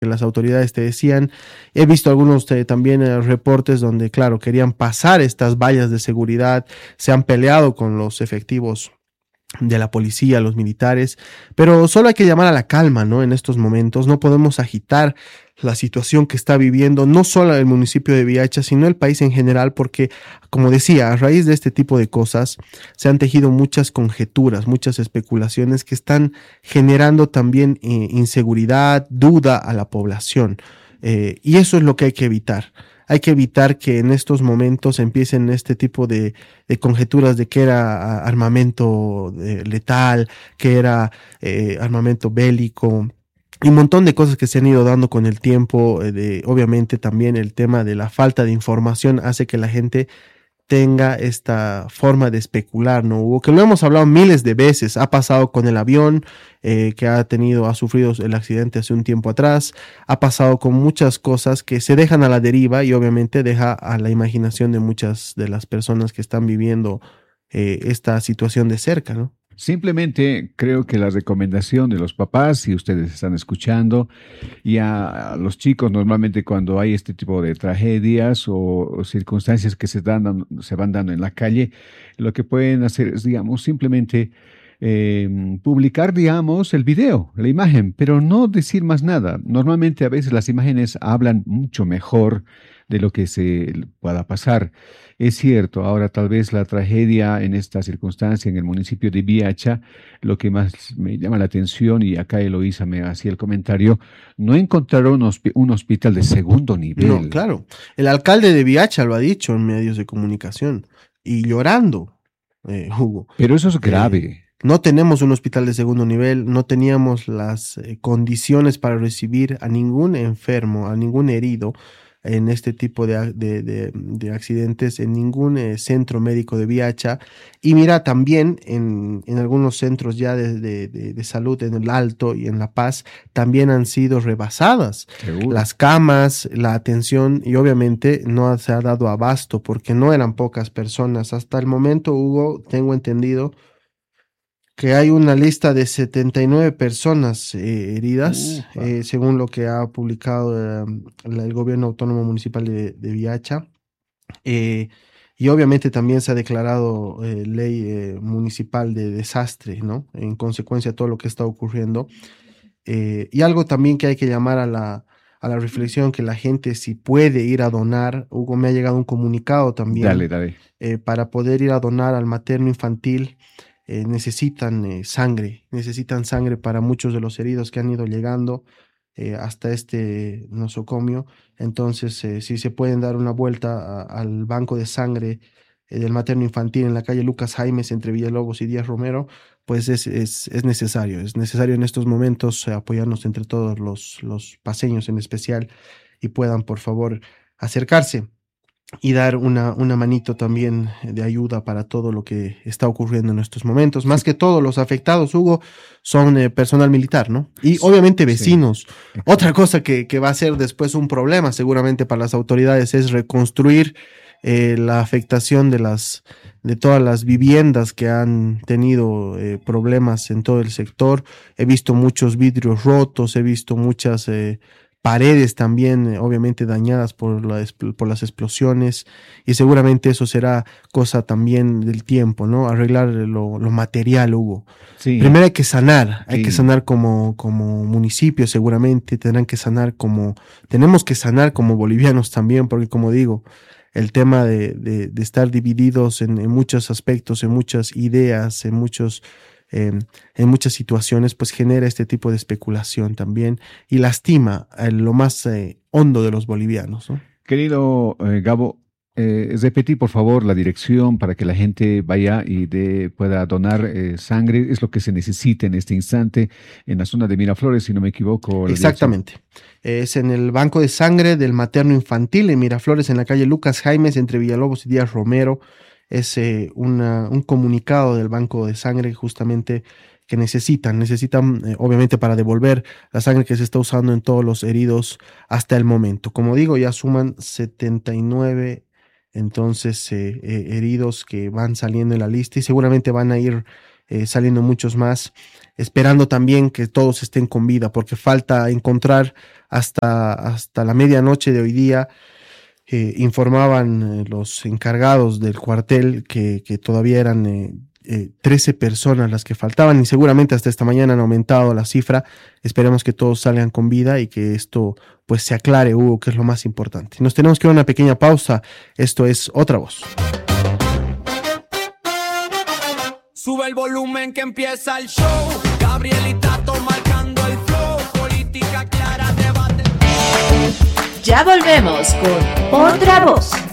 que las autoridades te decían. He visto algunos también reportes donde, claro, querían pasar estas vallas de seguridad, se han peleado con los efectivos de la policía, los militares, pero solo hay que llamar a la calma, ¿no? En estos momentos no podemos agitar la situación que está viviendo no solo el municipio de Viacha, sino el país en general, porque, como decía, a raíz de este tipo de cosas se han tejido muchas conjeturas, muchas especulaciones que están generando también inseguridad, duda a la población, y eso es lo que hay que evitar. Hay que evitar que en estos momentos empiecen este tipo de conjeturas de que era armamento letal, que era armamento bélico y un montón de cosas que se han ido dando con el tiempo. Obviamente también el tema de la falta de información hace que la gente tenga esta forma de especular, ¿no, Hugo? Que lo hemos hablado miles de veces. Ha pasado con el avión que ha sufrido el accidente hace un tiempo atrás. Ha pasado con muchas cosas que se dejan a la deriva y obviamente deja a la imaginación de muchas de las personas que están viviendo esta situación de cerca, ¿no? Simplemente creo que la recomendación de los papás, si ustedes están escuchando, y a los chicos normalmente cuando hay este tipo de tragedias o circunstancias que se van dando en la calle, lo que pueden hacer es, digamos, simplemente publicar, digamos, el video, la imagen, pero no decir más nada. Normalmente a veces las imágenes hablan mucho mejor de lo que se pueda pasar. Es cierto, ahora tal vez la tragedia en esta circunstancia en el municipio de Viacha, lo que más me llama la atención, y acá Eloísa me hacía el comentario, no encontraron un hospital de segundo No, nivel. claro. El alcalde de Viacha lo ha dicho en medios de comunicación y llorando, Hugo. Pero eso es Eh, grave. no tenemos un hospital de segundo nivel, no teníamos las condiciones para recibir a ningún enfermo, a ningún herido en este tipo de accidentes, en ningún centro médico de Viacha. Y mira, también en algunos centros ya de salud en el Alto y en La Paz también han sido rebasadas Seguro. las camas, la atención, y obviamente no se ha dado abasto porque no eran pocas personas. Hasta el momento, Hugo, tengo entendido que hay una lista de 79 personas heridas, Ufa. según lo que ha publicado el gobierno autónomo municipal de Viacha. Eh, y obviamente también se ha declarado ley municipal de desastre, ¿no? En consecuencia de todo lo que está ocurriendo. Y algo también que hay que llamar a la reflexión, que la gente si puede ir a donar. Hugo, me ha llegado un comunicado Dale, también dale. para poder ir a donar al materno infantil. Necesitan sangre para muchos de los heridos que han ido llegando hasta este nosocomio. Entonces, si se pueden dar una vuelta al banco de sangre del materno infantil en la calle Lucas Jaimes entre Villalobos y Díaz Romero, pues es necesario en estos momentos apoyarnos entre todos los paseños en especial y puedan, por favor, acercarse y dar una manito también de ayuda para todo lo que está ocurriendo en estos momentos. Sí, Más que todo, los afectados, Hugo, son personal militar, ¿no? Y sí, obviamente sí, vecinos. Otra exacto. cosa que va a ser después un problema seguramente para las autoridades es reconstruir la afectación de todas las viviendas que han tenido problemas en todo el sector. He visto muchos vidrios rotos, he visto muchas paredes también obviamente dañadas por las explosiones, y seguramente eso será cosa también del tiempo, ¿no? Arreglar lo material, Hugo. Sí, Primero hay que sí. sanar como municipio seguramente, tenemos que sanar como bolivianos también, porque como digo, el tema de estar divididos en muchos aspectos, en muchas ideas, eh, en muchas situaciones, pues genera este tipo de especulación también y lastima a lo más hondo de los bolivianos, ¿no? Querido Gabo, repetí por favor la dirección para que la gente vaya y pueda donar sangre. Es lo que se necesita en este instante en la zona de Miraflores, si no me equivoco, la dirección. Exactamente. Es en el banco de sangre del materno infantil en Miraflores, en la calle Lucas Jaimes, entre Villalobos y Díaz Romero. Es un comunicado del banco de sangre justamente que necesitan obviamente para devolver la sangre que se está usando en todos los heridos hasta el momento. Como digo, ya suman 79 entonces heridos que van saliendo en la lista y seguramente van a ir saliendo muchos más. esperando también que todos estén con vida, porque falta encontrar hasta la medianoche de hoy día. Informaban los encargados del cuartel que todavía eran 13 personas las que faltaban y seguramente hasta esta mañana han aumentado la cifra. Esperemos que todos salgan con vida y que esto pues se aclare, Hugo, que es lo más importante. Nos tenemos que ir a una pequeña pausa. Esto es Otra Voz. Sube el volumen que empieza el show. Gabriel y Tato marcando el flow. Política clara, debate. Ya volvemos con Otra Voz.